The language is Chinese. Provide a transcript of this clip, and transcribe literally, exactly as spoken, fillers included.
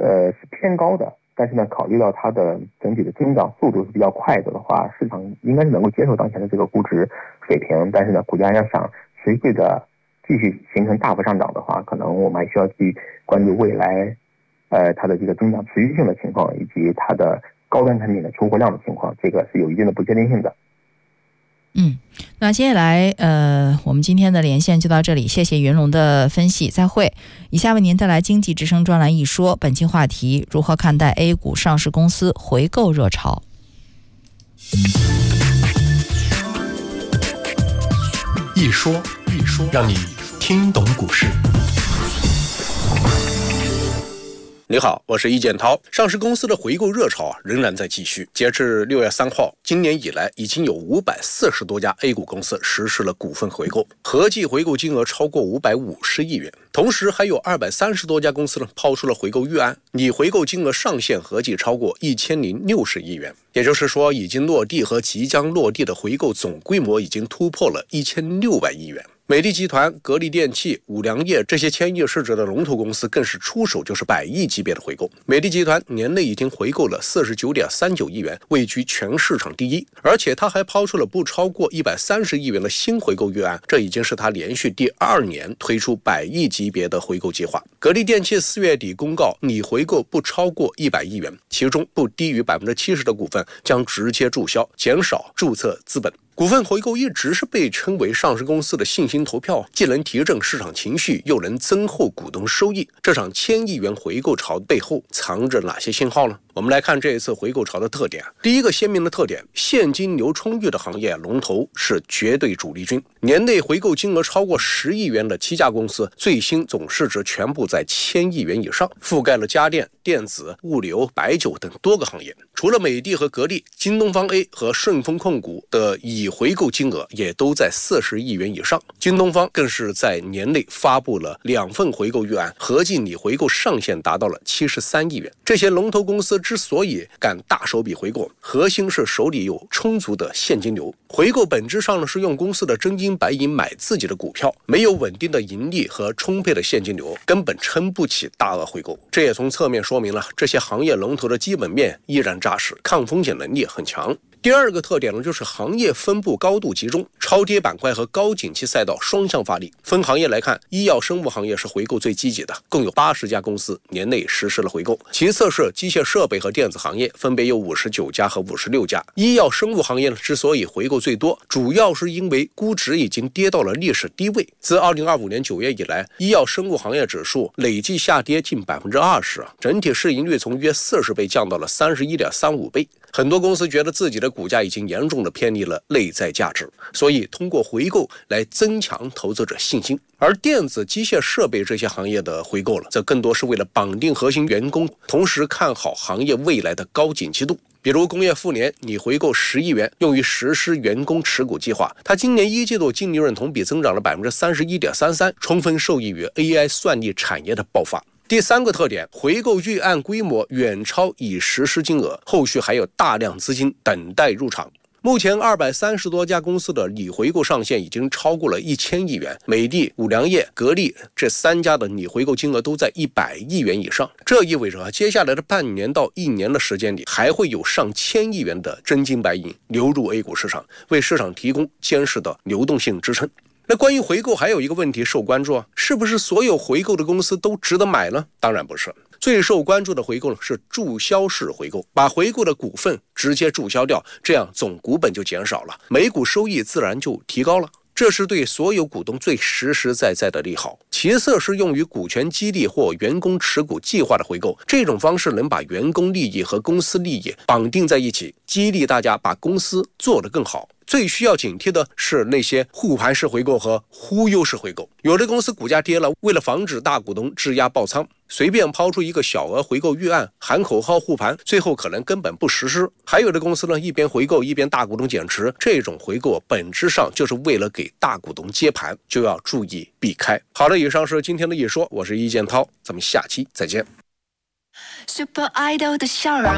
呃是偏高的，但是呢，考虑到它的整体的增长速度是比较快的的话，市场应该是能够接受当前的这个估值水平。但是呢，股价要想持续的继续形成大幅上涨的话，可能我们还需要去关注未来，呃，它的这个增长持续性的情况，以及它的高端产品的出货量的情况，这个是有一定的不确定性的。 嗯，那接下来呃，我们今天的连线就到这里，谢谢云龙的分析，再会。以下为您带来经济之声专栏一说，本期话题：如何看待 A 股上市公司回购热潮？ 一说一说，让你听懂股市。 你好，我是易建涛。上市公司的回购热潮啊，仍然在继续。截至六月三号，今年以来已经有五百四十多家 A 股公司实施了股份回购，合计回购金额超过五百五十亿元。同时，还有二百三十多家公司呢抛出了回购预案，拟回购金额上限合计超过一千零六十亿元。也就是说，已经落地和即将落地的回购总规模已经突破了一千六百亿元。美的集团、格力电器、五粮液这些千亿市值的龙头公司更是出手就是百亿级别的回购。美的集团年内已经回购了 四十九点三九亿元，位居全市场第一，而且他还抛出了不超过一百三十亿元的新回购预案，这已经是他连续第二年推出百亿级别的回购计划。格力电器四月底公告拟回购不超过一百亿元，其中不低于 百分之七十 的股份将直接注销，减少注册资本。股份回购一直是被称为上市公司的信心投票，既能提振市场情绪，又能增厚股东收益。这场千亿元回购潮背后藏着哪些信号呢？我们来看这一次回购潮的特点。第一个鲜明的特点，现金流充裕的行业龙头是绝对主力军。年内回购金额超过十亿元的七家公司，最新总市值全部在千亿元以上，覆盖了家电、电子、物流、白酒等多个行业。除了美的和格力，京东方 A 和顺丰控股的已回购金额也都在四十亿元以上。京东方更是在年内发布了两份回购预案，合计拟回购上限达到了七十三亿元。这些龙头公司之所以敢大手笔回购，核心是手里有充足的现金流。回购本质上呢是用公司的真金白银买自己的股票，没有稳定的盈利和充沛的现金流，根本撑不起大额回购。这也从侧面说明了这些行业龙头的基本面依然扎实，抗风险能力很强。第二个特点呢，就是行业分布高度集中，超跌板块和高景气赛道双向发力。分行业来看，医药生物行业是回购最积极的，共有八十家公司年内实施了回购。其次是机械设备和电子行业，分别有五十九家和五十六家。医药生物行业呢，之所以回购最多，主要是因为估值已经跌到了历史低位。自二零二五年九月以来，医药生物行业指数累计下跌近 百分之二十， 整体市盈率从约四十倍降到了 三十一点三五倍。很多公司觉得自己的股价已经严重的偏离了内在价值，所以通过回购来增强投资者信心。而电子、机械设备这些行业的回购了，则更多是为了绑定核心员工，同时看好行业未来的高景气度。比如工业富联拟回购十亿元，用于实施员工持股计划。它今年一季度净利润同比增长了 百分之三十一点三三， 充分受益于 A I 算力产业的爆发。第三个特点，回购预案规模远超已实施金额，后续还有大量资金等待入场。目前二百三十多家公司的拟回购上限已经超过了一千亿元，美的、五粮液、格力这三家的拟回购金额都在一百亿元以上。这意味着接下来的半年到一年的时间里，还会有上千亿元的真金白银流入 A 股市场，为市场提供坚实的流动性支撑。那关于回购还有一个问题受关注啊，是不是所有回购的公司都值得买呢？当然不是。最受关注的回购是注销式回购，把回购的股份直接注销掉，这样总股本就减少了，每股收益自然就提高了。这是对所有股东最实实在在的利好。其次是用于股权激励或员工持股计划的回购，这种方式能把员工利益和公司利益绑定在一起，激励大家把公司做得更好。最需要警惕的是那些护盘式回购和忽悠式回购。有的公司股价跌了，为了防止大股东质押爆仓，随便抛出一个小额回购预案，喊口号护盘，最后可能根本不实施。还有的公司呢，一边回购一边大股东减持，这种回购本质上就是为了给大股东接盘，就要注意避开。好的，以上是今天的一说，我是易建涛，咱们下期再见。Super Idol 的笑容